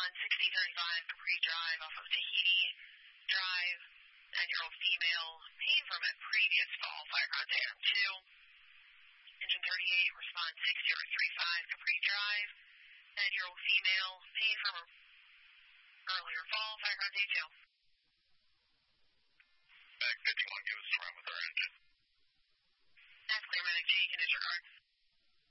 respond 6035 Capri Drive off of Tahiti Drive. 9-year-old female, pain from a previous fall, fire contact on 2. Engine 38, respond 6035 Capri Drive. 9-year-old female, pain from a earlier fall, fire contact 2. Back 50